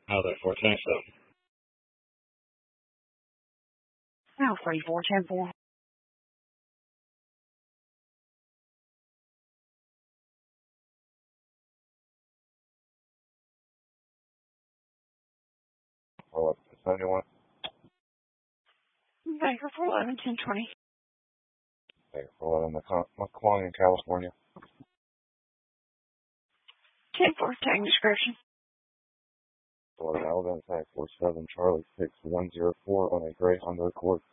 How's that 14 stuff? Now 3410-4. Or 71? Baker for 11-10-20. Thank you for 11, McClung in California. 10-4, tag description. Florida, Alabama, tag 47, Charlie 6104 on a Greyhound Accord.